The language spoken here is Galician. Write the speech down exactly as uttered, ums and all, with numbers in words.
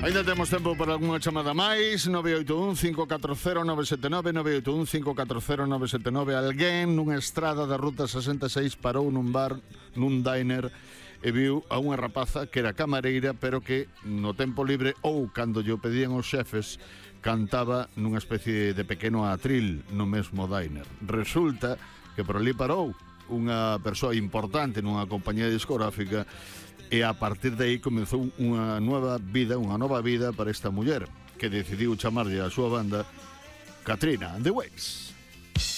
Ainda temos tempo para algunha chamada máis. Nove oito un, cinco catro cero, nove sete nove, nove oito un, cinco catro cero, nove sete nove. Alguén nunha estrada da ruta sesenta e seis parou nun bar, nun diner, e viu a unha rapaza que era camareira, pero que no tempo libre ou cando lle pedían os xefes cantaba nunha especie de pequeno atril no mesmo diner. Resulta que por ali parou unha persoa importante nunha compañía discográfica e a partir de aí comezou unha nova vida, unha nova vida para esta muller que decidiu chamarlle a súa banda Katrina and the Waves.